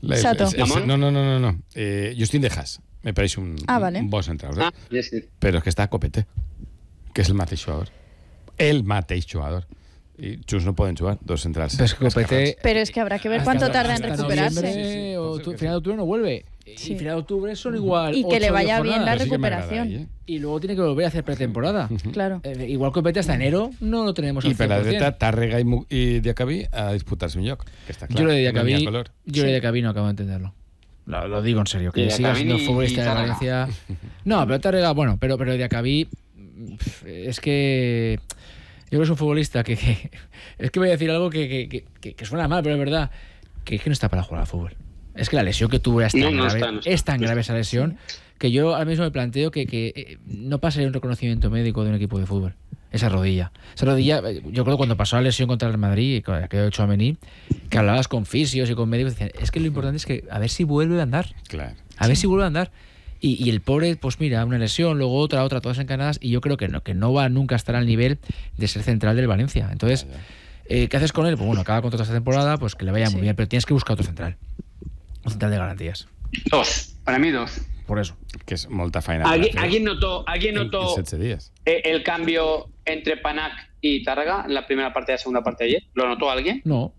Sato. No. Justin Dejas. Me pareix un bon central. Sí. Però és que està a Copete, que és el mateix jugador. El mateix jugador. Y Chus no pueden jugar, dos centrales. Pero es que habrá que ver cuánto tarda en recuperarse. O final de octubre no vuelve. Sí. Y final de octubre son igual. Y que le vaya bien la recuperación. Y luego tiene que volver a hacer pretemporada. Claro. Igual Copete hasta enero no lo tenemos al 100%. Y per la dreta, Tàrrega y Diacabí a disputar-se un lloc. Que està clar. Yo lo de Diacabí no acabo de entenderlo. Lo digo en serio, que siga siendo futbolista de Valencia. No, pero Tàrrega, bueno, pero Diacabí es que yo creo que es un futbolista que es que voy a decir algo que suena mal, pero es verdad, que es que no está para jugar al fútbol. Es que la lesión que tuvo es tan grave esa lesión, que yo ahora mismo me planteo que no pasaría un reconocimiento médico de un equipo de fútbol. Esa rodilla, yo creo cuando pasó la lesión contra el Madrid, que había hecho Tchouaméni, que hablabas con fisios y con médicos, decían, es que lo importante es que a ver si vuelve a andar. Claro. A ver si vuelve a andar. Y el pobre, pues mira, una lesión, luego otra, todas encadenadas, y yo creo que no va nunca a estar al nivel de ser central del Valencia. Entonces, ¿qué haces con él? Pues bueno, acaba con toda esta temporada, pues que le vaya muy bien, pero tienes que buscar otro central. Un central de garantías. Para mí dos. Por eso. Que es molta faena. ¿Alguien notó en 7 días. El cambio entre Panac y Tàrrega en la primera parte y la segunda parte de ayer? ¿Lo notó alguien? No.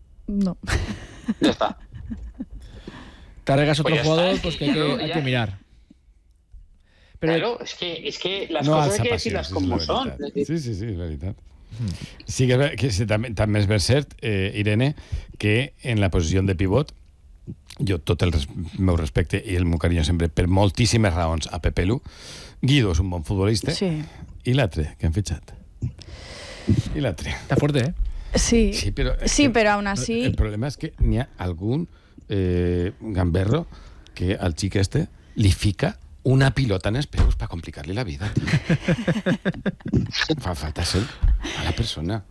Ya está. Tàrrega es otro jugador pues que hay que mirar. Pero claro, es que las cosas hay que decirlas como son. Sí, és veritat. Sí que també és cert, Irene, que en la posició de pivot, jo tot el meu respecte i el meu carinyo sempre, per moltíssimes raons, a Pepe Lu. Guido és un bon futbolista. Sí. I l'altre, que han fitxat? I l'altre. Está fuerte, ¿eh? Sí, pero aún así... El problema és que n'hi ha algun gamberro que al xic este li fica una pilota en els peus para complicar-li la vida. Fa falta ser a la persona.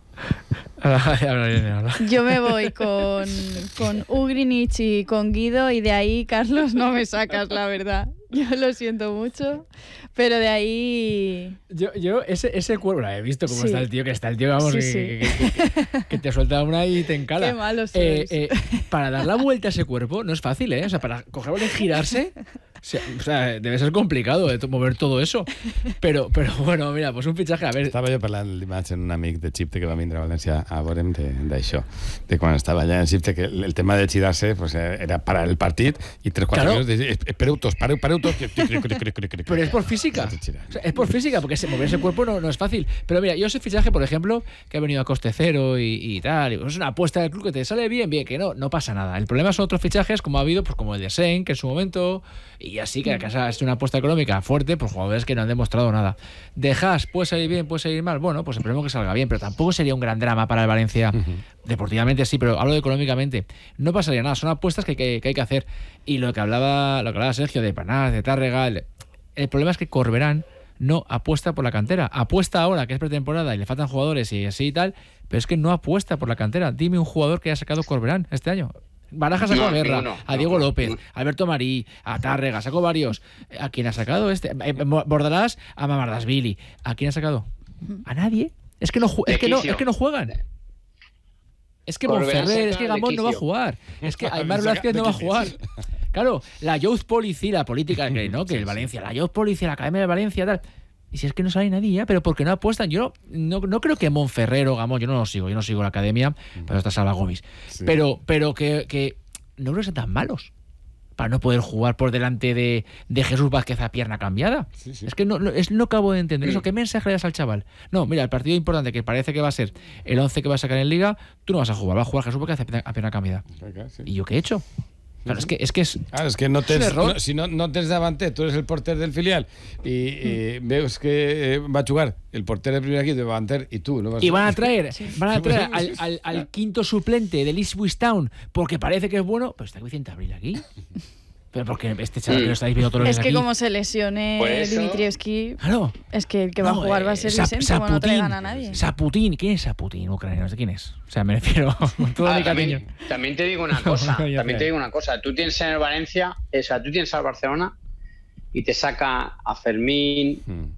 Yo me voy con Ugrinich y con Guido, y de ahí, Carlos, no me sacas, la verdad. Yo lo siento mucho, pero de ahí... Yo ese cuerpo, he visto cómo está el tío, vamos, sí. que te suelta una y te encala. Qué malo sois. Para dar la vuelta a ese cuerpo no es fácil, ¿eh? O sea, para cogerlo y girarse... O sea, debe ser complicado mover todo eso. Pero bueno, mira, pues un fichaje, a ver... Estava jo parlant dimarts amb un amic de Xipte que va vindre a València a veure'm d'això, de quan estava allà en Xipte, que el tema de girar-se pues, era parar el partit i 3-4 minuts de pareu tots. Pero es por física. O sea, es por física, porque mover ese cuerpo no es fácil. Pero mira, yo ese fichaje, por ejemplo, que ha venido a coste cero y tal, y es una apuesta del club que te sale bien, que no pasa nada. El problema son otros fichajes, como ha habido, pues como el de Sen, que en su momento... Y así que es una apuesta económica fuerte, pues jugadores que no han demostrado nada. De Haas, puede salir bien, puede salir mal. Bueno, pues esperemos que salga bien, pero tampoco sería un gran drama para el Valencia. Deportivamente sí, pero hablo de económicamente. No pasaría nada, son apuestas que hay que hacer. Y lo que hablaba Sergio de Panac, de Tàrrega, el problema es que Corberán no apuesta por la cantera. Apuesta ahora, que es pretemporada y le faltan jugadores y así y tal, pero es que no apuesta por la cantera. Dime un jugador que haya sacado Corberán este año. Baraja sacó a Guerra, a Diego López, a Alberto Marí, a Tàrrega, sacó varios. ¿A quién ha sacado este? Bordalás, a Mamardashvili. ¿A quién ha sacado? A nadie. Es que no juegan. Es que Monferrer, es que Gamón no va a jugar. Es que Aimar Blázquez no va a jugar. Claro, la Youth Policy, la política que el Valencia, la Youth Policy, la Academia de Valencia, tal. Y si es que no sale nadie ya, pero ¿por qué no apuestan? Yo no creo que Monferrer o Gamón, yo no sigo la academia, pero está Salva Gomis. Sí. Pero que no creo que sean tan malos para no poder jugar por delante de Jesús Vázquez a pierna cambiada. Sí. Es que no acabo de entender eso. ¿Qué mensaje le das al chaval? No, mira, el partido importante que parece que va a ser el 11 que va a sacar en Liga, tú no vas a jugar, va a jugar Jesús Vázquez a pierna cambiada. Sí. ¿Y yo qué he hecho? Claro, es que no si no tens davanter, tú eres el porter del filial y ves que va a jugar el porter del primer equipo de davanter y tú no vas y van a traer al quinto suplente del Ipswich Town porque parece que es bueno, pero está Vicente Abril aquí. Pero porque este chaval que lo estáis viendo todos los días aquí. Es que como se lesione Dimitrievski, claro. Es que el que va a jugar va a ser Vicente, como no traigan a nadie. Saputín, ¿quién es Saputín? Ucraniano, ¿quién es? O sea, me refiero con todo mi cariño. También te digo una cosa, tú tienes en el Valencia, tú tienes al Barcelona y te saca a Fermín,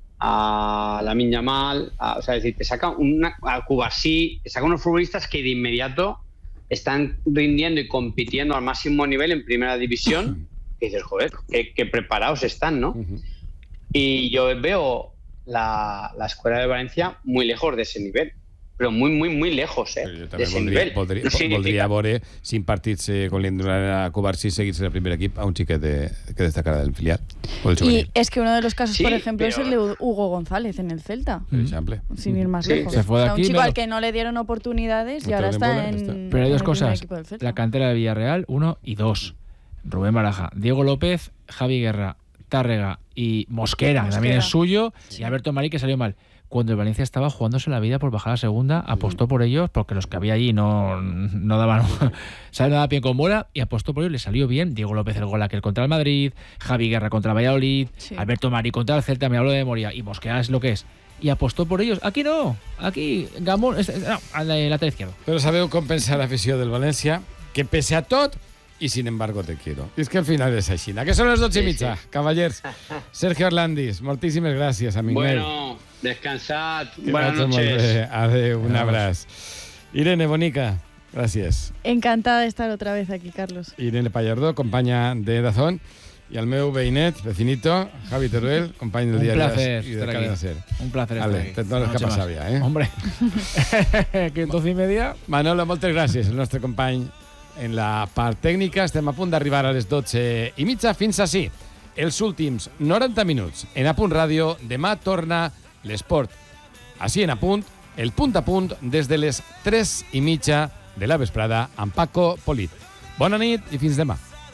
a Lamine Yamal, o sea, es decir, te saca a Cubarsí, te saca unos futbolistas que de inmediato están rindiendo y compitiendo al máximo nivel en primera división, y dices, joder, qué preparados están, ¿no? Y yo veo la Escuela de Valencia muy lejos de ese nivel, però muy lejos, de ese nivel. Voldria veure si partits con a Covarsí seguirse el primer equipo a un xiquet que destacará del filial. Y es que uno de los casos, por ejemplo, es el de Hugo González en el Celta. Por ejemplo. Sin ir más lejos. Se fue de aquí, un chico al que no le dieron oportunidades y ahora está en. Pero hay dos cosas. La cantera de Villarreal, 1 y 2. Rubén Baraja, Diego López, Javi Guerra, Tárrega y Mosquera, que también es suyo, y Alberto Marí, que salió mal. Cuando el Valencia estaba jugándose la vida por bajar a segunda, apostó por ellos, porque los que había allí no daban, ¿sabes? Nada bien con bola, y apostó por ellos, le salió bien. Diego López el gol aquel contra el Madrid, Javi Guerra contra el Valladolid, Alberto Marí contra el Celta, me hablo de memoria, y Mosquera es lo que es. Y apostó por ellos. Aquí no, aquí Gamón, no, al lateral izquierdo. Pero sabeu compensar l'afició del València, que pese a tot, y sin embargo te quiero. Y es que al final es així. Que son les 12:30, cavallers. Sergio Orlandis, moltíssimes gràcies, amic meu. Bueno, descansad. Buenas noches. Adeu, un abraç. Irene Bonica, gràcies. Encantada de estar otra vez aquí, Carlos. Irene Pallardó, companya de Dazón, i el meu veïnet, vecinito, Javi Teruel, company del Diari i de Cadena Ser. Un placer estar aquí. Te dones cap a Sàvia, Hombre, que 12:30. Manolo, moltes gràcies, el nostre company en la part tècnica. Estem a punt d'arribar a les 12:30. Fins ací, els últims 90 minuts en Apunt Ràdio. Demà torna l'esport. Així en Apunt, el punt a punt des de les 3:30 de la vesprada amb Paco Polit. Bona nit i fins demà.